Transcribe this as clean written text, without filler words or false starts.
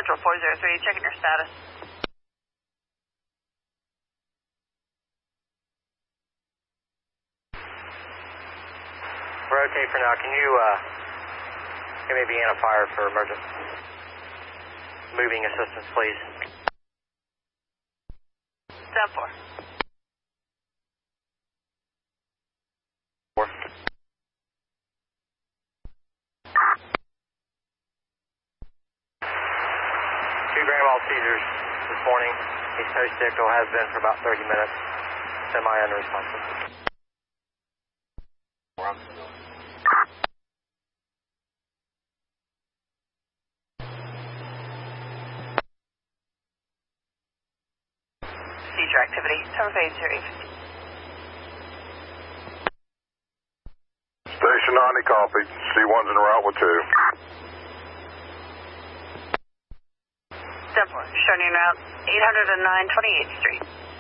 Central 403, checking your status. We're okay for now. Can you give me Vienna Fire for emergent moving assistance, please? 10-4. 4. 2 Grand Maltesers this morning. East Coast Echo has been for about 30 minutes. Semi-unresponsive. Seizure activity. Tower phase 3. Station 90 copied. C1's en route with 2. 10-4. Showing you route 809 28th Street.